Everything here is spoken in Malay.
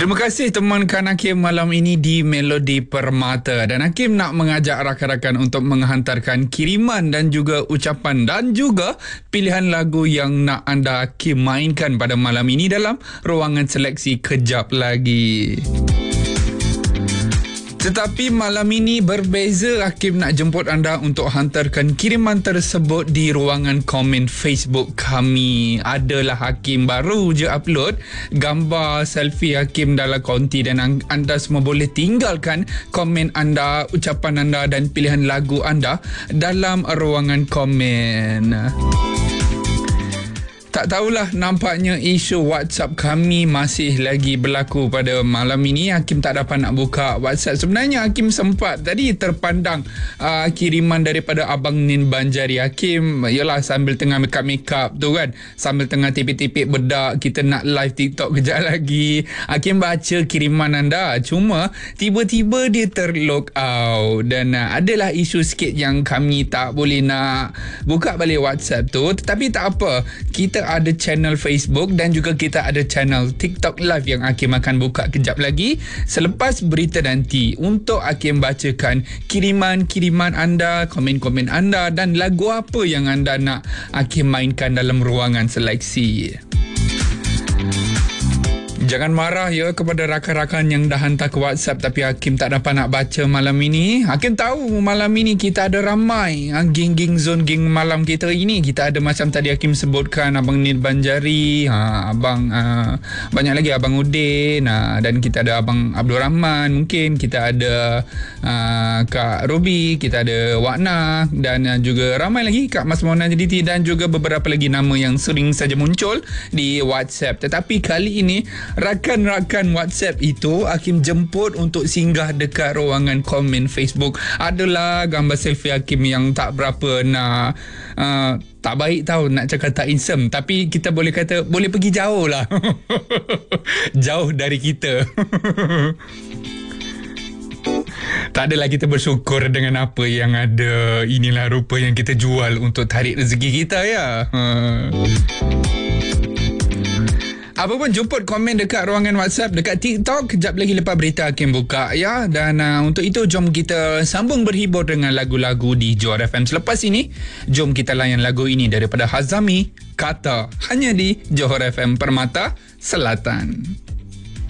Terima kasih temankan Hakim malam ini di Melodi Permata. Dan Hakim nak mengajak rakan-rakan untuk menghantarkan kiriman dan juga ucapan dan juga pilihan lagu yang nak anda Hakim mainkan pada malam ini dalam ruangan seleksi kejap lagi. Tetapi malam ini berbeza. Hakim nak jemput anda untuk hantarkan kiriman tersebut di ruangan komen Facebook kami. Adalah Hakim baru je upload gambar selfie Hakim dalam konti dan anda semua boleh tinggalkan komen anda, ucapan anda dan pilihan lagu anda dalam ruangan komen. Tak tahulah, nampaknya isu WhatsApp kami masih lagi berlaku pada malam ini. Hakim tak dapat nak buka WhatsApp. Sebenarnya Hakim sempat tadi terpandang kiriman daripada Abang Nin Banjari. Hakim yalah sambil tengah make-up tu kan, sambil tengah tipik-tipik bedak, kita nak live TikTok kejap lagi. Hakim baca kiriman anda, cuma tiba-tiba dia terlog out dan adalah isu sikit yang kami tak boleh nak buka balik WhatsApp tu. Tetapi tak apa, kita ada channel Facebook dan juga kita ada channel TikTok live yang Hakim akan buka kejap lagi selepas berita nanti untuk Hakim bacakan kiriman-kiriman anda, komen-komen anda dan lagu apa yang anda nak Hakim mainkan dalam ruangan seleksi. Jangan marah ya kepada rakan-rakan yang dah hantar ke WhatsApp tapi Hakim tak dapat nak baca malam ini. Hakim tahu malam ini kita ada ramai geng-geng zone geng malam kita ini. Kita ada macam tadi Hakim sebutkan Abang Nin Banjari, Abang banyak lagi Abang Udin, dan kita ada Abang Abdul Rahman, mungkin kita ada Kak Ruby, kita ada Wakna dan juga ramai lagi Kak Mas Mona Jaditi dan juga beberapa lagi nama yang sering saja muncul di WhatsApp. Tetapi kali ini rakan-rakan WhatsApp itu Hakim jemput untuk singgah dekat ruangan komen Facebook. Adalah gambar selfie Hakim yang tak berapa nak tak baik tau, nak cakap tak insem, tapi kita boleh kata boleh pergi jauh lah. Jauh dari kita. Tak adalah, kita bersyukur dengan apa yang ada. Inilah rupa yang kita jual untuk tarik rezeki kita ya. Apa pun jemput komen dekat ruangan WhatsApp, dekat TikTok kejap lagi lepas berita Hakim buka ya. Dan untuk itu jom kita sambung berhibur dengan lagu-lagu di Johor FM. Selepas ini jom kita layan lagu ini daripada Hazami, Kata, hanya di Johor FM Permata Selatan.